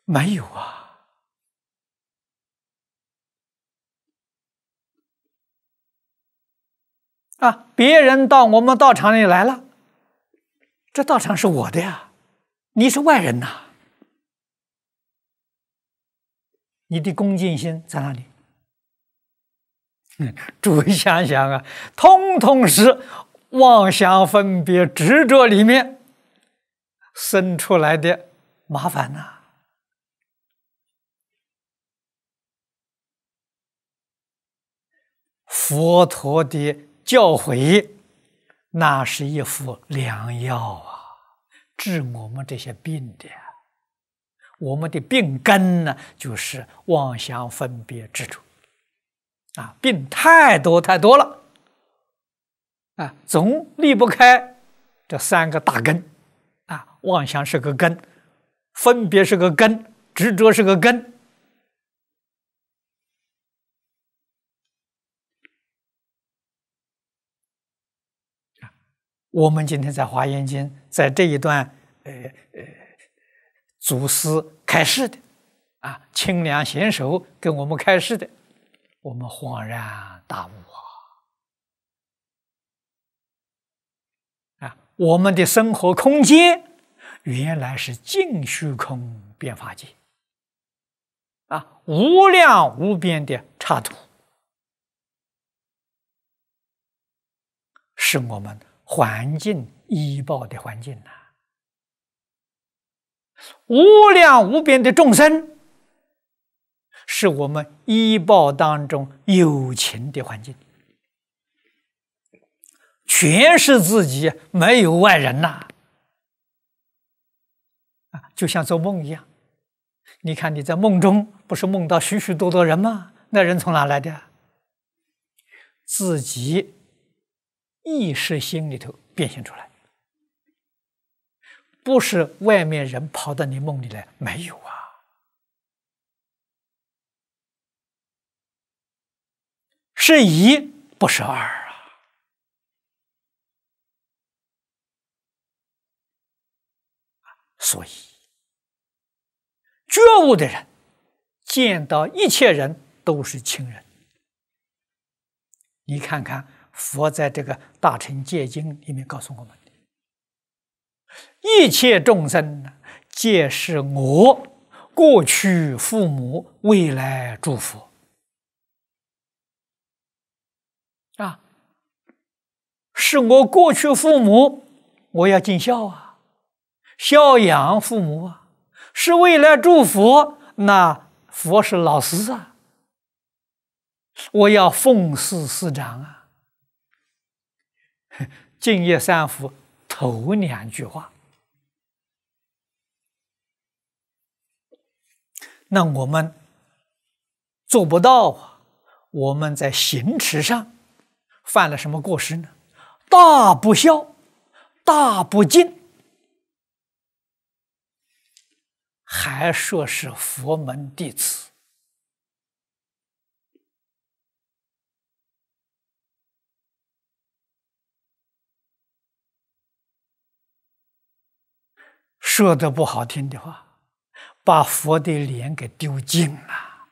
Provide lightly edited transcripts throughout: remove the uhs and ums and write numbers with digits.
没有啊。别人到我们道场里来了，这道场是我的呀，你是外人呐，你的恭敬心在哪里？诸位想想啊，通通是妄想分别执着里面生出来的麻烦呐。佛陀的教诲，那是一副良药啊，治我们这些病的。我们的病根呢，就是妄想分别执着病太多太多了总离不开这三个大根妄想是个根，分别是个根，执着是个根。我们今天在《华严经》在这一段祖师开示的清凉贤手跟我们开示的，我们恍然大悟我们的生活空间原来是净虚空变法界无量无边的刹土，是我们环境依报的环境无量无边的众生，是我们依报当中有情的环境，全是自己，没有外人就像做梦一样。你看你在梦中不是梦到许许多多人吗？那人从哪来的？自己意识心里头变现出来，不是外面人跑到你梦里来，没有是一不是二所以觉悟的人见到一切人都是亲人。你看看佛在这个《大乘戒经》里面告诉我们的，一切众生皆是我过去父母未来诸佛是我过去父母，我要尽孝孝养父母是未来诸佛，那佛是老师我要奉事师长净业三福头两句话，那我们做不到我们在行持上犯了什么过失呢？大不孝，大不敬，还说是佛门弟子。说的不好听的话，把佛的脸给丢尽了。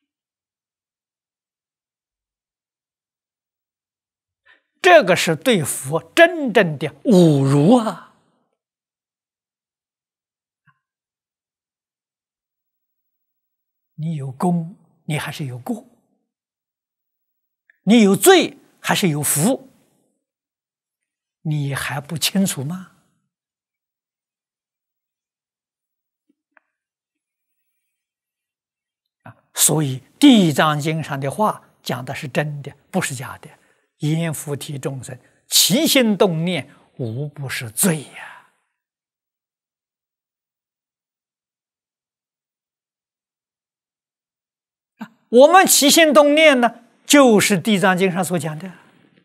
这个是对佛真正的侮辱你有功，你还是有过；你有罪，还是有福，你还不清楚吗？所以《地藏经》上的话讲的是真的，不是假的。阎浮提众生起心动念，无不是罪我们起心动念呢，就是《地藏经》上所讲的。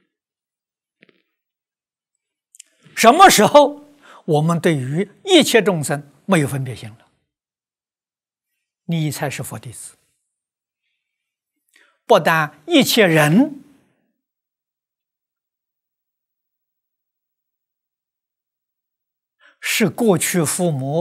什么时候我们对于一切众生没有分别心了，你才是佛弟子。不但一切人是过去父母